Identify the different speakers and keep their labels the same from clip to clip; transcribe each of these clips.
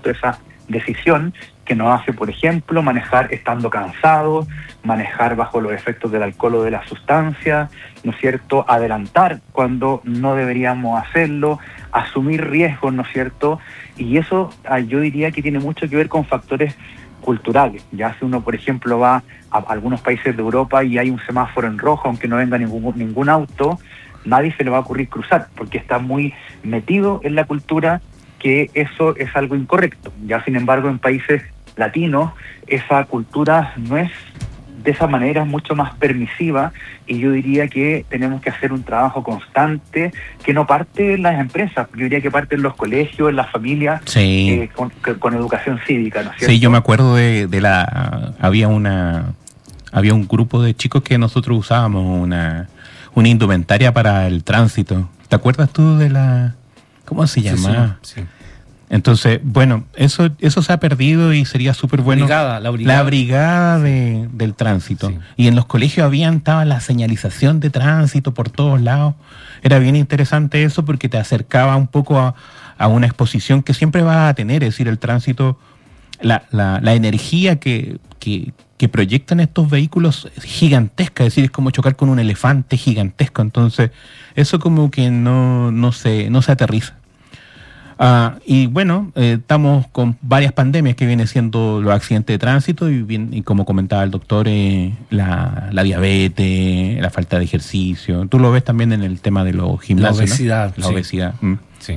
Speaker 1: cierto?, esa decisión que nos hace, por ejemplo, manejar estando cansados, manejar bajo los efectos del alcohol o de la sustancia, ¿no es cierto?, adelantar cuando no deberíamos hacerlo, asumir riesgos, ¿no es cierto?, y eso yo diría que tiene mucho que ver con factores culturales. Ya si uno, por ejemplo, va a algunos países de Europa y hay un semáforo en rojo, aunque no venga ningún auto, nadie se le va a ocurrir cruzar, porque está muy metido en la cultura que eso es algo incorrecto. Ya sin embargo, en países latinos, esa cultura no es de esa manera, es mucho más permisiva, y yo diría que tenemos que hacer un trabajo constante que no parte en las empresas, yo diría que parte en los colegios, en las familias,
Speaker 2: sí.
Speaker 1: Con educación cívica, ¿no es cierto?
Speaker 2: Sí, yo me acuerdo había un grupo de chicos que nosotros usábamos una indumentaria para el tránsito. ¿Te acuerdas tú de cómo se llamaba?
Speaker 3: Sí.
Speaker 2: Entonces, bueno, eso se ha perdido y sería súper bueno. La brigada del tránsito. Sí. Y en los colegios estaba la señalización de tránsito por todos lados. Era bien interesante eso porque te acercaba un poco a una exposición que siempre vas a tener, es decir, el tránsito, la energía que proyectan estos vehículos es gigantesca, es decir, es como chocar con un elefante gigantesco. Entonces, eso como que no se aterriza. Y bueno, estamos con varias pandemias que vienen siendo los accidentes de tránsito y como comentaba el doctor, la diabetes, la falta de ejercicio. Tú lo ves también en el tema de los gimnasios,
Speaker 3: la obesidad,
Speaker 2: ¿no? La obesidad.
Speaker 3: Sí.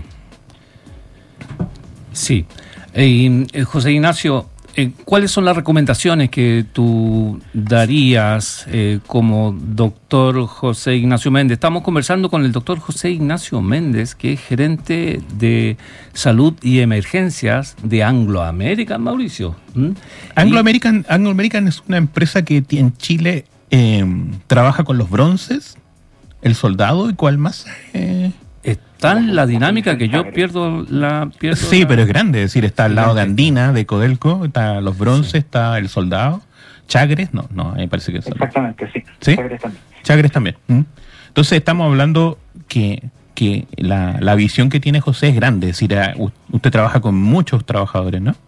Speaker 3: Sí. José Ignacio, ¿cuáles son las recomendaciones que tú darías como doctor José Ignacio Méndez? Estamos conversando con el doctor José Ignacio Méndez, que es gerente de salud y emergencias de Anglo American, Mauricio.
Speaker 2: Anglo American es una empresa que en Chile trabaja con los bronces, el soldado y cuál más.
Speaker 3: Tan la dinámica que yo pierdo
Speaker 2: Sí, pero es grande, es decir, está al lado de Andina, de Codelco, está los bronces, sí. Está el soldado, Chagres, no, me parece que es.
Speaker 1: Exactamente, sí.
Speaker 2: ¿Sí?
Speaker 1: Chagres también.
Speaker 2: Entonces estamos hablando que la visión que tiene José es grande, es decir, usted trabaja con muchos trabajadores, ¿no?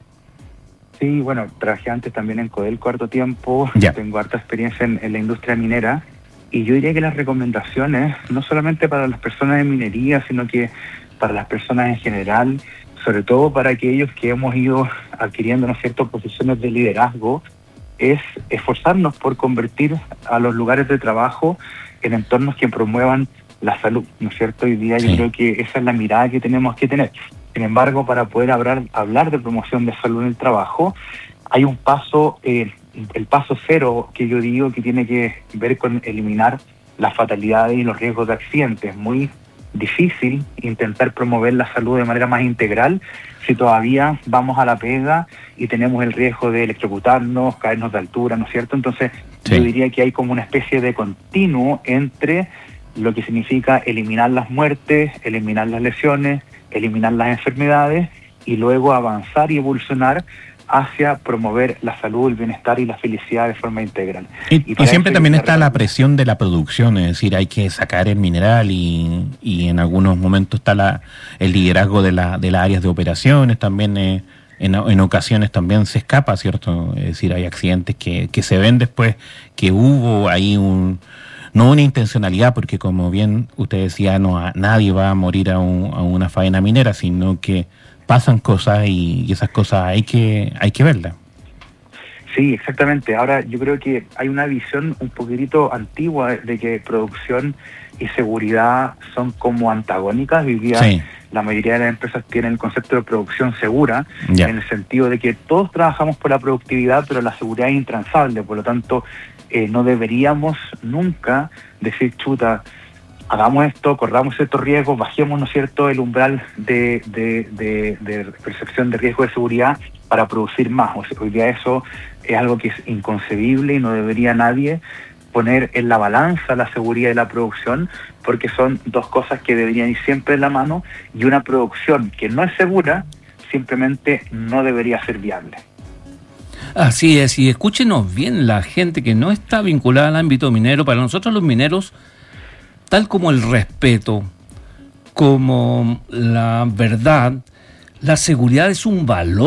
Speaker 1: Sí, bueno, trabajé antes también en Codelco harto tiempo, tengo harta experiencia en la industria minera. Y yo diría que las recomendaciones, no solamente para las personas de minería, sino que para las personas en general, sobre todo para aquellos que hemos ido adquiriendo, ¿no es cierto?, posiciones de liderazgo, es esforzarnos por convertir a los lugares de trabajo en entornos que promuevan la salud, ¿no es cierto? Hoy día yo creo que esa es la mirada que tenemos que tener. Sin embargo, para poder hablar de promoción de salud en el trabajo, hay un paso... el paso cero que yo digo que tiene que ver con eliminar las fatalidades y los riesgos de accidentes. Es muy difícil intentar promover la salud de manera más integral si todavía vamos a la pega y tenemos el riesgo de electrocutarnos, caernos de altura, ¿no es cierto? Entonces yo diría que hay como una especie de continuo entre lo que significa eliminar las muertes, eliminar las lesiones, eliminar las enfermedades y luego avanzar y evolucionar hacia promover la salud, el bienestar y la felicidad de forma integral.
Speaker 2: Y siempre también está la presión de la producción, es decir, hay que sacar el mineral y en algunos momentos está el liderazgo de las áreas de operaciones, también en ocasiones también se escapa, ¿cierto? Es decir, hay accidentes que se ven después que hubo ahí no una intencionalidad, porque como bien usted decía, nadie va a morir a una faena minera, sino que pasan cosas y esas cosas hay que verlas.
Speaker 1: Sí, exactamente. Ahora yo creo que hay una visión un poquitito antigua de que producción y seguridad son como antagónicas. Hoy día la mayoría de las empresas tienen el concepto de producción segura, en el sentido de que todos trabajamos por la productividad, pero la seguridad es intransable. Por lo tanto, no deberíamos nunca decir, chuta, hagamos esto, corramos estos riesgos, bajemos, ¿no es cierto?, el umbral de percepción de riesgo de seguridad para producir más. O sea, hoy día eso es algo que es inconcebible y no debería nadie poner en la balanza la seguridad y la producción, porque son dos cosas que deberían ir siempre en la mano, y una producción que no es segura simplemente no debería ser viable.
Speaker 3: Así es, y escúchenos bien, la gente que no está vinculada al ámbito minero, para nosotros los mineros, tal como el respeto, como la verdad, la seguridad es un valor